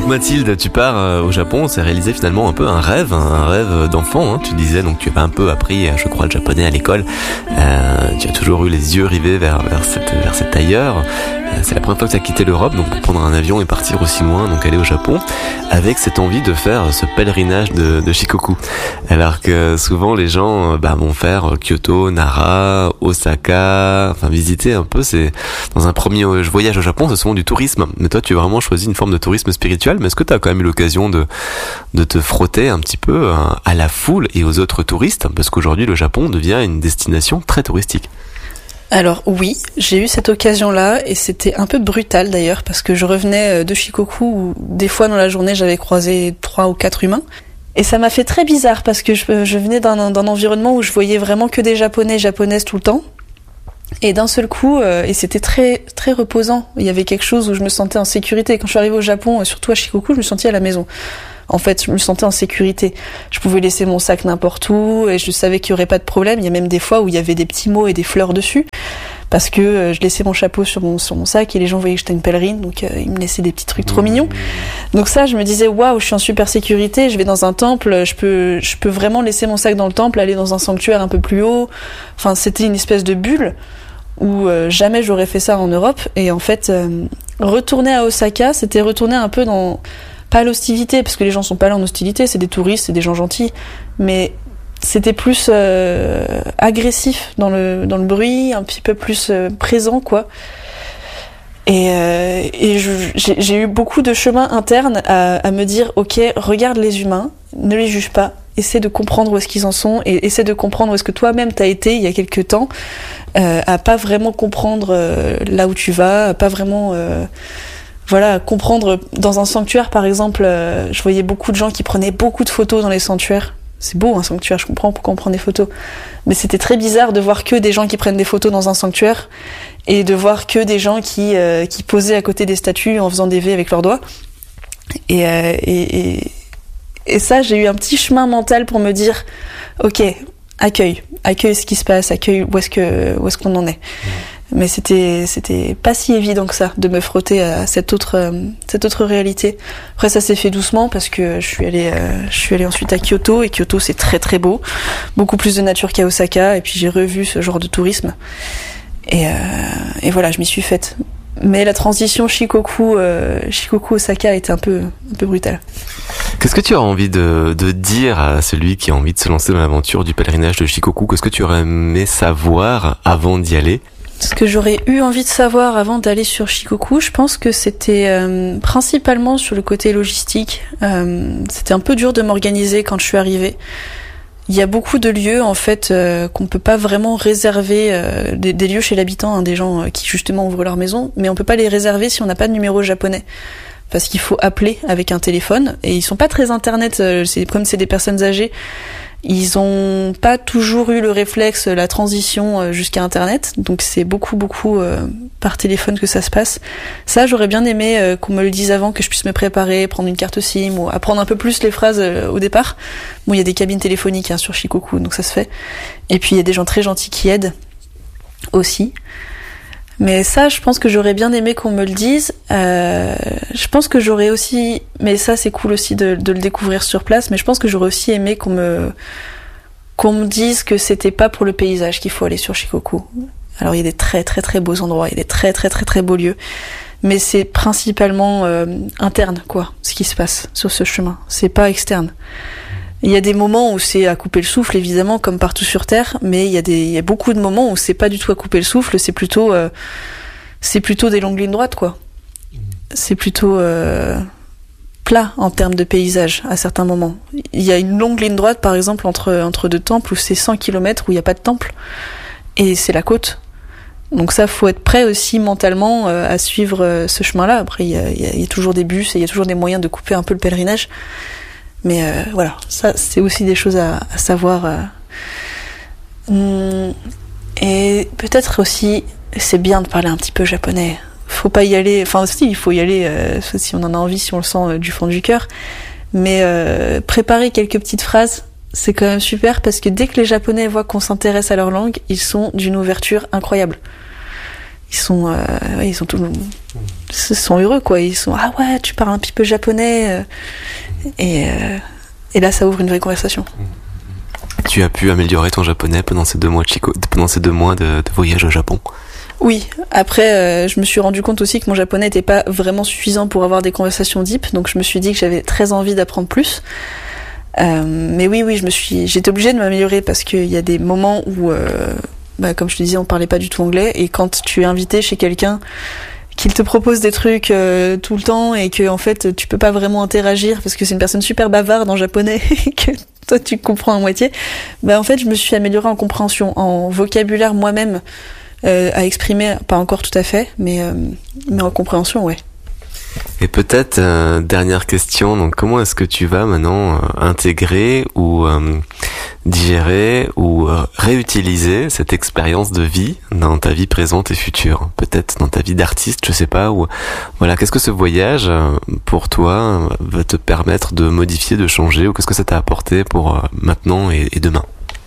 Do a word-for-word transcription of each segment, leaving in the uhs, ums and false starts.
Mathilde, tu pars euh, au Japon, c'est réalisé finalement un peu un rêve, un rêve d'enfant, hein. Tu disais, donc tu avais un peu appris, je crois, le japonais à l'école. Euh, tu as toujours eu les yeux rivés vers, vers, cette, vers cet ailleurs. Euh, c'est la première fois que tu as quitté l'Europe, donc pour prendre un avion et partir aussi loin, donc aller au Japon, avec cette envie de faire ce pèlerinage de, de Shikoku. Alors que souvent les gens bah, vont faire Kyoto, Nara, Osaka, enfin visiter un peu. C'est dans un premier voyage au Japon, c'est souvent du tourisme. Mais toi, tu as vraiment choisi une forme de tourisme spirituel. Mais est-ce que tu as quand même eu l'occasion de de te frotter un petit peu à la foule et aux autres touristes, parce qu'aujourd'hui le Japon devient une destination très touristique? Alors oui, j'ai eu cette occasion-là et c'était un peu brutal d'ailleurs parce que je revenais de Shikoku où des fois dans la journée j'avais croisé trois ou quatre humains et ça m'a fait très bizarre parce que je, je venais d'un, d'un environnement où je voyais vraiment que des Japonais et Japonaises tout le temps et d'un seul coup, euh, et c'était très très reposant, il y avait quelque chose où je me sentais en sécurité. Quand je suis arrivée au Japon, surtout à Shikoku, je me sentais à la maison. En fait, je me sentais en sécurité. Je pouvais laisser mon sac n'importe où et je savais qu'il y aurait pas de problème. Il y a même des fois où il y avait des petits mots et des fleurs dessus parce que euh, je laissais mon chapeau sur mon sur mon sac et les gens voyaient que j'étais une pèlerine, donc euh, ils me laissaient des petits trucs trop mignons. Donc ça, je me disais waouh, je suis en super sécurité. Je vais dans un temple, je peux je peux vraiment laisser mon sac dans le temple, aller dans un sanctuaire un peu plus haut. Enfin, c'était une espèce de bulle où euh, jamais j'aurais fait ça en Europe. Et en fait, euh, retourner à Osaka, c'était retourner un peu dans pas l'hostilité, parce que les gens sont pas là en hostilité, c'est des touristes, c'est des gens gentils, mais c'était plus euh, agressif dans le dans le bruit, un petit peu plus euh, présent quoi. Et euh, et je, j'ai, j'ai eu beaucoup de chemin interne à, à me dire ok, regarde les humains, ne les juge pas, essaie de comprendre où est-ce qu'ils en sont et essaie de comprendre où est-ce que toi-même t'as été il y a quelques temps, euh, à pas vraiment comprendre euh, là où tu vas, à pas vraiment euh, Voilà, comprendre dans un sanctuaire par exemple, euh, je voyais beaucoup de gens qui prenaient beaucoup de photos dans les sanctuaires. C'est beau un sanctuaire, je comprends pourquoi on prend des photos. Mais c'était très bizarre de voir que des gens qui prennent des photos dans un sanctuaire et de voir que des gens qui euh, qui posaient à côté des statues en faisant des V avec leurs doigts. Et euh, et, et et ça, j'ai eu un petit chemin mental pour me dire OK, accueille, accueille ce qui se passe, accueille où est-ce que où est-ce qu'on en est. Mais c'était c'était pas si évident que ça de me frotter à cette autre euh, cette autre réalité. Après ça s'est fait doucement parce que je suis allée euh, je suis allée ensuite à Kyoto et Kyoto c'est très très beau, beaucoup plus de nature qu'à Osaka et puis j'ai revu ce genre de tourisme et euh, et voilà, je m'y suis faite. Mais la transition Shikoku euh, Shikoku Osaka était un peu un peu brutale. Qu'est-ce que tu as envie de, de dire à celui qui a envie de se lancer dans l'aventure du pèlerinage de Shikoku? Qu'est-ce que tu aurais aimé savoir avant d'y aller? Ce que j'aurais eu envie de savoir avant d'aller sur Shikoku, je pense que c'était euh, principalement sur le côté logistique. Euh, c'était un peu dur de m'organiser quand je suis arrivée. Il y a beaucoup de lieux en fait euh, qu'on peut pas vraiment réserver, euh, des, des lieux chez l'habitant, hein, des gens euh, qui justement ouvrent leur maison, mais on peut pas les réserver si on n'a pas de numéro japonais. Parce qu'il faut appeler avec un téléphone et ils sont pas très internet. Euh, c'est comme c'est des personnes âgées. Ils ont pas toujours eu le réflexe, la transition jusqu'à Internet, donc c'est beaucoup beaucoup euh, par téléphone que ça se passe. Ça, j'aurais bien aimé euh, qu'on me le dise avant, que je puisse me préparer, prendre une carte SIM ou apprendre un peu plus les phrases euh, au départ. Bon, il y a des cabines téléphoniques hein, sur Shikoku, donc ça se fait. Et puis il y a des gens très gentils qui aident aussi. Mais ça, je pense que j'aurais bien aimé qu'on me le dise. Euh, je pense que j'aurais aussi, mais ça c'est cool aussi de, de le découvrir sur place. Mais je pense que j'aurais aussi aimé qu'on me qu'on me dise que c'était pas pour le paysage qu'il faut aller sur Shikoku. Alors il y a des très très très beaux endroits, il y a des très très très très beaux lieux, mais c'est principalement euh, interne quoi, ce qui se passe sur ce chemin. C'est pas externe. Il y a des moments où c'est à couper le souffle, évidemment, comme partout sur Terre, mais il y a des, il y a beaucoup de moments où c'est pas du tout à couper le souffle, c'est plutôt, euh, c'est plutôt des longues lignes droites, quoi. C'est plutôt euh, plat en termes de paysage à certains moments. Il y a une longue ligne droite, par exemple, entre entre deux temples où c'est cent kilomètres où il y a pas de temple et c'est la côte. Donc ça, faut être prêt aussi mentalement euh, à suivre euh, ce chemin-là. Après, il y a, il y a, il y a toujours des bus et il y a toujours des moyens de couper un peu le pèlerinage. Mais euh, voilà, ça c'est aussi des choses à, à savoir. Euh. Et peut-être aussi, c'est bien de parler un petit peu japonais. Faut pas y aller, enfin aussi il faut y aller euh, si on en a envie, si on le sent euh, du fond du cœur. Mais euh, préparer quelques petites phrases, c'est quand même super parce que dès que les Japonais voient qu'on s'intéresse à leur langue, ils sont d'une ouverture incroyable. ils sont, euh, ouais, ils sont tout, ils sont heureux quoi. Ils sont ah ouais, tu parles un petit peu japonais, et euh, et là ça ouvre une vraie conversation. Tu as pu améliorer ton japonais pendant ces deux mois de Chico, pendant ces deux mois de, de voyage au Japon? Oui, après euh, je me suis rendu compte aussi que mon japonais n'était pas vraiment suffisant pour avoir des conversations deep, donc je me suis dit que j'avais très envie d'apprendre plus. Euh, mais oui, oui, je me suis, j'étais obligée de m'améliorer parce qu'il y a des moments où, euh, bah, comme je te disais, on parlait pas du tout anglais, et quand tu es invité chez quelqu'un qu'il te propose des trucs euh, tout le temps et que en fait tu peux pas vraiment interagir parce que c'est une personne super bavarde en japonais et que toi tu comprends à moitié, bah en fait je me suis améliorée en compréhension, en vocabulaire moi-même. Euh, à exprimer, pas encore tout à fait, mais euh, mais en compréhension, ouais. Et peut-être euh, dernière question, donc comment est-ce que tu vas maintenant euh, intégrer ou euh, digérer ou euh, réutiliser cette expérience de vie dans ta vie présente et future, peut-être dans ta vie d'artiste, je sais pas, ou voilà, qu'est-ce que ce voyage euh, pour toi euh, va te permettre de modifier, de changer, ou qu'est-ce que ça t'a apporté pour euh, maintenant et, et demain?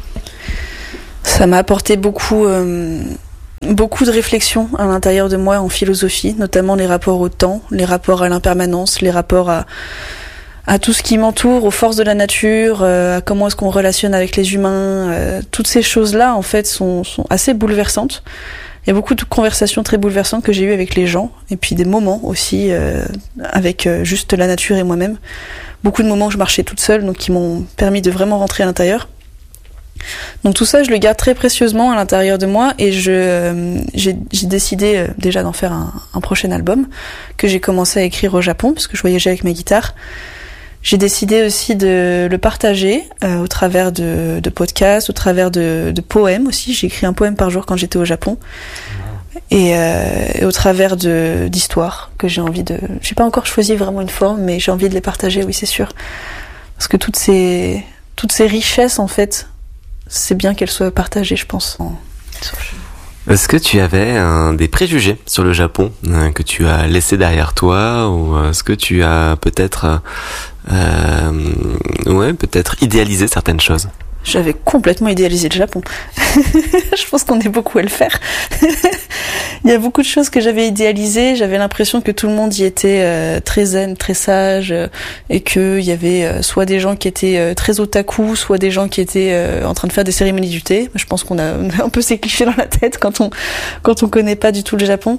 Ça m'a apporté beaucoup. Euh... Beaucoup de réflexions à l'intérieur de moi en philosophie, notamment les rapports au temps, les rapports à l'impermanence, les rapports à, à tout ce qui m'entoure, aux forces de la nature, euh, à comment est-ce qu'on relationne avec les humains. Euh, toutes ces choses-là, en fait, sont, sont assez bouleversantes. Il y a beaucoup de conversations très bouleversantes que j'ai eues avec les gens, et puis des moments aussi euh, avec euh, juste la nature et moi-même. Beaucoup de moments où je marchais toute seule, donc qui m'ont permis de vraiment rentrer à l'intérieur. Donc tout ça, je le garde très précieusement à l'intérieur de moi, et je euh, j'ai, j'ai décidé euh, déjà d'en faire un, un prochain album que j'ai commencé à écrire au Japon parce que je voyageais avec ma guitare. J'ai décidé aussi de le partager euh, au travers de, de podcasts, au travers de, de poèmes aussi. J'ai écrit un poème par jour quand j'étais au Japon, et, euh, et au travers de d'histoires que j'ai envie de. J'ai pas encore choisi vraiment une forme, mais j'ai envie de les partager, oui, c'est sûr, parce que toutes ces toutes ces richesses en fait. C'est bien qu'elle soit partagée, je pense. Est-ce que tu avais euh, des préjugés sur le Japon euh, que tu as laissé derrière toi, ou est-ce que tu as peut-être, euh, ouais, peut-être idéalisé certaines choses? J'avais complètement idéalisé le Japon. Je pense qu'on est beaucoup à le faire. Il y a beaucoup de choses que j'avais idéalisées. J'avais l'impression que tout le monde y était euh, très zen, très sage, euh, et qu'il y avait euh, soit des gens qui étaient euh, très otaku, soit des gens qui étaient euh, en train de faire des cérémonies du thé. Je pense qu'on a, on a un peu ces clichés dans la tête quand on quand on connaît pas du tout le Japon.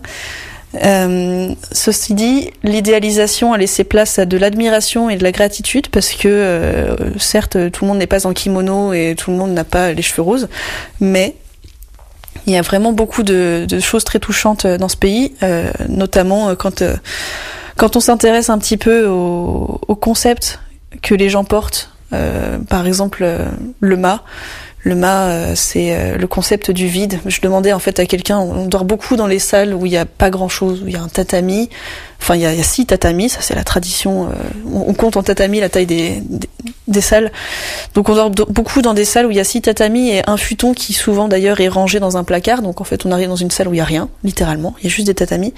Euh, ceci dit, l'idéalisation a laissé place à de l'admiration et de la gratitude, parce que euh, certes tout le monde n'est pas en kimono et tout le monde n'a pas les cheveux roses, mais il y a vraiment beaucoup de, de choses très touchantes dans ce pays, euh, notamment quand euh, quand on s'intéresse un petit peu au, au concept que les gens portent. Euh, par exemple, euh, le ma. Le ma, euh, c'est euh, le concept du vide. Je demandais en fait à quelqu'un, on dort beaucoup dans les salles où il y a pas grand-chose, où il y a un tatami. Enfin, il y a, il y a six tatamis, ça c'est la tradition. Euh, on, on compte en tatami la taille des, des, des salles. Donc on dort do- beaucoup dans des salles où il y a six tatamis et un futon qui souvent d'ailleurs est rangé dans un placard. Donc en fait, on arrive dans une salle où il y a rien, littéralement. Il y a juste des tatamis.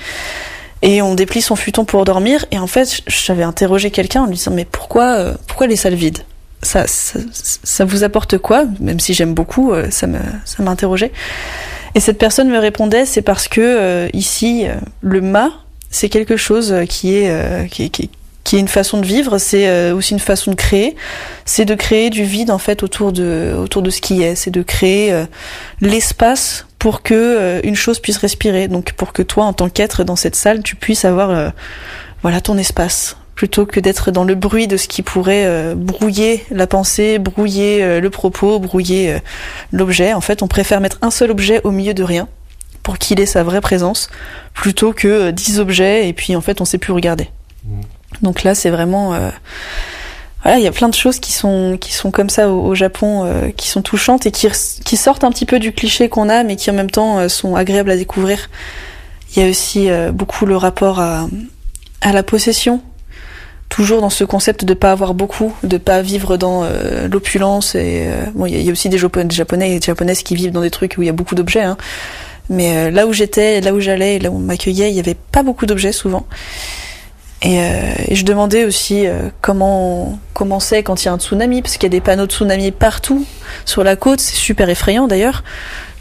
Et on déplie son futon pour dormir. Et en fait, j'avais interrogé quelqu'un en lui disant, mais pourquoi, euh, pourquoi les salles vides? Ça, ça, ça vous apporte quoi? Même si j'aime beaucoup, ça me, ça m'a interrogé. Et cette personne me répondait, c'est parce que euh, ici, euh, le ma, c'est quelque chose qui est, euh, qui, qui, qui est une façon de vivre. C'est euh, aussi une façon de créer. C'est de créer du vide en fait autour de, autour de ce qui est. C'est de créer euh, l'espace pour que euh, une chose puisse respirer. Donc pour que toi, en tant qu'être dans cette salle, tu puisses avoir, euh, voilà, ton espace, plutôt que d'être dans le bruit de ce qui pourrait euh, brouiller la pensée, brouiller euh, le propos, brouiller euh, l'objet. En fait, on préfère mettre un seul objet au milieu de rien pour qu'il ait sa vraie présence, plutôt que euh, dix objets et puis en fait on sait plus regarder. Mmh. Donc là, c'est vraiment euh, voilà, il y a plein de choses qui sont qui sont comme ça au, au Japon, euh, qui sont touchantes et qui qui sortent un petit peu du cliché qu'on a, mais qui en même temps euh, sont agréables à découvrir. Il y a aussi euh, beaucoup le rapport à à la possession. Toujours dans ce concept de pas avoir beaucoup, de pas vivre dans euh, l'opulence. Et euh, bon, il y, y a aussi des Japonais, des Japonais et des Japonaises qui vivent dans des trucs où il y a beaucoup d'objets. Hein. Mais euh, là où j'étais, là où j'allais, là où on m'accueillait, il y avait pas beaucoup d'objets souvent. Et, euh, et je demandais aussi euh, comment comment c'est quand il y a un tsunami, parce qu'il y a des panneaux de tsunami partout sur la côte. C'est super effrayant d'ailleurs.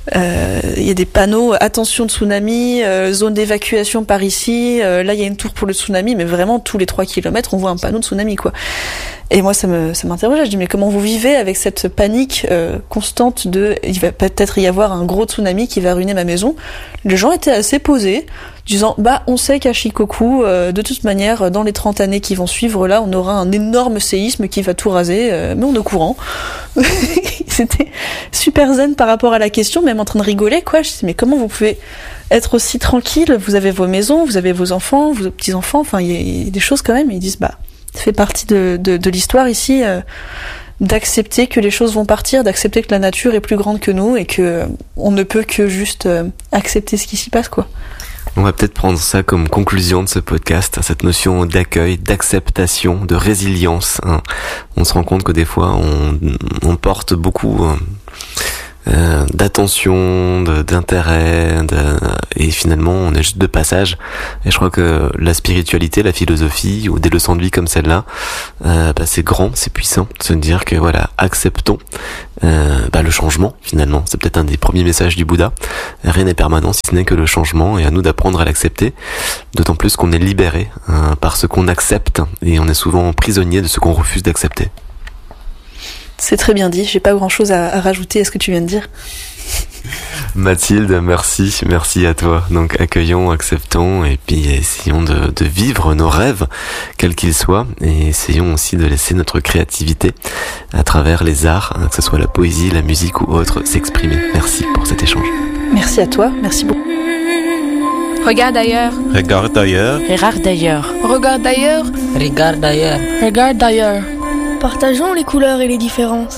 Euh, il y a des panneaux, attention tsunami, euh, zone d'évacuation par ici, euh, là il y a une tour pour le tsunami, mais vraiment tous les trois kilomètres on voit un panneau de tsunami quoi. Et moi ça me ça m'interrogeait, je dis mais comment vous vivez avec cette panique euh, constante de il va peut-être y avoir un gros tsunami qui va ruiner ma maison. Les gens étaient assez posés, disant bah on sait qu'à Shikoku euh, de toute manière dans les trente années qui vont suivre là on aura un énorme séisme qui va tout raser, euh, mais on est au courant. C'était super zen par rapport à la question, même en train de rigoler quoi. Je dis mais comment vous pouvez être aussi tranquille, vous avez vos maisons, vous avez vos enfants, vos petits enfants, enfin il y, y a des choses quand même. Et ils disent bah ça fait partie de, de, de l'histoire ici, euh, d'accepter que les choses vont partir, d'accepter que la nature est plus grande que nous et que euh, on ne peut que juste euh, accepter ce qui s'y passe quoi. On va peut-être prendre ça comme conclusion de ce podcast, cette notion d'accueil, d'acceptation, de résilience. Hein. On se rend compte que des fois, on, on porte beaucoup euh, euh, d'attention, de, d'intérêt, de, et finalement, on est juste de passage. Et je crois que la spiritualité, la philosophie, ou des leçons de vie comme celle-là, euh, bah, c'est grand, c'est puissant. De se dire que voilà, acceptons euh, bah, le changement. Finalement, c'est peut-être un des premiers messages du Bouddha. Rien n'est permanent si ce n'est que le changement, et à nous d'apprendre à l'accepter. D'autant plus qu'on est libéré hein, par ce qu'on accepte, et on est souvent prisonnier de ce qu'on refuse d'accepter. C'est très bien dit, j'ai pas grand chose à, à rajouter à ce que tu viens de dire. Mathilde, merci, merci à toi. Donc accueillons, acceptons et puis essayons de, de vivre nos rêves, quels qu'ils soient, et essayons aussi de laisser notre créativité à travers les arts, hein, que ce soit la poésie, la musique ou autre, s'exprimer. Merci pour cet échange. Merci à toi, merci beaucoup. Regarde ailleurs. Regarde ailleurs. Regarde d'ailleurs. Regarde d'ailleurs. Regarde d'ailleurs. Regarde d'ailleurs. Partageons les couleurs et les différences.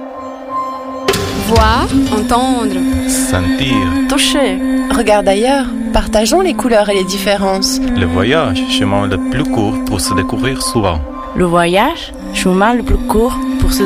Voir, entendre, Sentir. Toucher. Regarde ailleurs. Partageons les couleurs et les différences. Le voyage, chemin le plus court pour se découvrir soi. Le voyage, chemin le plus court pour se